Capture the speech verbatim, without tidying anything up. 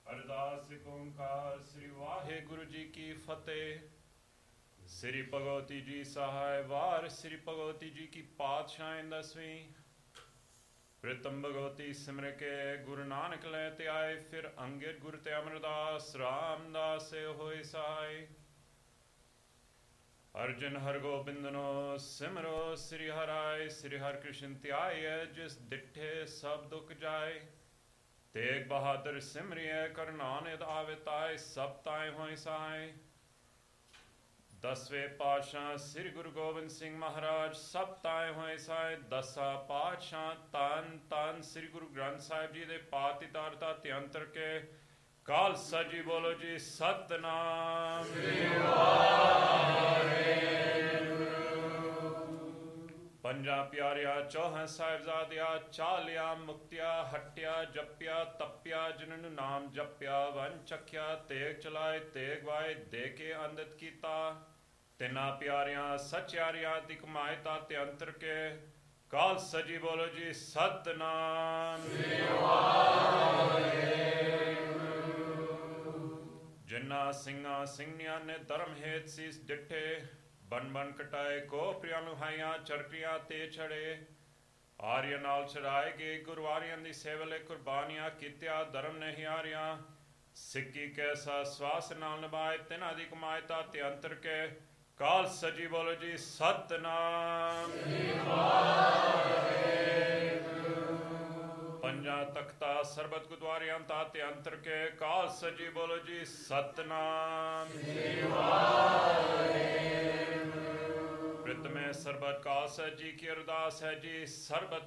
ਅਰਦਾਸ ਏਕ ਓੰਕਾਰ ਸ੍ਰੀ ਵਾਹਿਗੁਰੂ ਜੀ ਕੀ ਫਤਿਹ। ਸ੍ਰੀ ਭਗਵਤੀ ਜੀ ਸਹਾਇ ਵਾਰ ਸ੍ਰੀ ਭਗਵਤੀ ਜੀ ਕੀ ਪਾਤਸ਼ਾਹ ਦਸਵੀਂ। ਪ੍ਰੀਤਮ ਭਗਵਤੀ ਸਿਮਰ ਕੇ ਗੁਰੂ ਨਾਨਕ ਲੈ ਤੇ ਆਏ, ਫਿਰ ਅੰਗਦ ਗੁਰ ਤੇ ਅਮਰਦਾਸ ਰਾਮਦਾਸ ਹੋਏ ਸਹਾਇ। ਅਰਜਨ ਹਰ ਗੋਬਿੰਦਨੋ ਸਿਮਰੋ ਸ੍ਰੀ ਹਰਿ, ਸ੍ਰੀ ਹਰਿ ਕ੍ਰਿਸ਼ਨ ਧਿਆਏ, ਜਿਸ ਡਿਠੇ ਸਭ ਦੁਖ ਜਾਏ। ਤੇਗ ਬਹਾਦਰ ਸਿਮਰਿਐ, ਕਰ ਨਾਨਕ ਆਵੇ ਤਾਏ, ਸਭ ਤਾਏ ਹੋਏ ਸਹਾਇ। ਦਸਵੇਂ ਪਾਤਸ਼ਾਹ ਸ੍ਰੀ ਗੁਰੂ ਗੋਬਿੰਦ ਸਿੰਘ ਮਹਾਰਾਜ, ਸਭ ਤਾਏ ਹੋਏ ਸਹਾਇ। ਦਸਾਂ ਪਾਤਸ਼ਾਹ ਧੰਨ ਧੰਨ ਸ੍ਰੀ ਗੁਰੂ ਗ੍ਰੰਥ ਸਾਹਿਬ ਜੀ ਦੇ ਪਾਤੀ ਤਾਰਤਾ ਤੇ ਅੰਤਰ ਕੇ ਖਾਲਸਾ ਜੀ ਬੋਲੋ ਜੀ, ਸਤਿਨਾਮ ਸ੍ਰੀ ਪੰਜਾਂ ਪਿਆਰਿਆ ਚੌਹਾਂ ਸਾਹਿਬਜ਼ਾਦਿਆ, ਚਾਲਿਆ ਮੁਕਤਿਆ ਹਟਿਆ ਜਪਿਆ ਤਪਿਆ, ਜਿਨ੍ਹਾਂ ਨੂੰ ਨਾਮ ਜਪਿਆ ਵਨ ਚੱਖਿਆ, ਤੇਗ ਚਲਾਏ ਤੇਗ ਵਾਏ, ਦੇ ਕੇ ਅੰਦਤ ਕੀਤਾ। ਤਿੰਨਾਂ ਪਿਆਰਿਆਂ ਸਚਿਆਰਿਆਂ ਦੀ ਕਮਾਏ ਤਾਤੇ ਅੰਤਰ ਕੇ ਖਾਲਸਾ ਜੀ ਬੋਲੋ ਜੀ, ਸਤਿਨਾਮ ਸ੍ਰੀ ਵਾਹਿਗੁਰੂ। ਜਿਨ੍ਹਾਂ ਸਿੰਘਾਂ ਸਿੰਘਣੀਆਂ ਨੇ ਧਰਮ ਹੇਤ ਸੀਸ ਡਿੱਠੇ, ਬਨ ਬਨ ਕਟਾਏ ਕੋਪਰੀਆਂ ਲੁਹਾਈਆਂ, ਚਰਕੀਆਂ ਤੇ ਛੜੇ। ਆਰੀਆਂ ਨਾਲ ਚੜਾਏ ਗਏ ਗੁਰਵਾਰੀਆਂ ਦੀ ਸੇਵਲੇ ਕੁਰਬਾਨੀਆਂ ਕੀਤਿਆ, ਧਰਮ ਨਹੀਂ ਹਾਰਿਆ। ਸਿੱਕੀ ਕੈਸਾ ਸਵਾਸ ਨਾਲ ਨਿਭਾਏ, ਤਿਨਾਂ ਦੀ ਕਮਾਏ ਤਾਤੇ ਅੰਤਰ ਕੇ ਖਾਲਸਾ ਜੀ ਬੋਲੋ ਜੀ, ਸਤਿਨਾਮ ਸ੍ਰੀ ਵਾਹਿਗੁਰੂ। ਪੰਜਾਂ ਤਖਤਾ ਸਰਬਤ ਗੁਰਦੁਆਰਿਆਂ ਤਾਤੇ ਅੰਤਰ ਕੇ ਖਾਲਸਾ ਜੀ ਬੋਲੋ ਜੀ, ਸਤਿਨਾਮ ਸ੍ਰੀ ਵਾਹਿਗੁਰੂ। ਪ੍ਰਿਤਮੇ ਸਰਬਤ ਖਾਲਸਾ ਜੀ ਕੀ ਅਰਦਾਸ ਹੈ ਜੀ, ਸਰਬਤ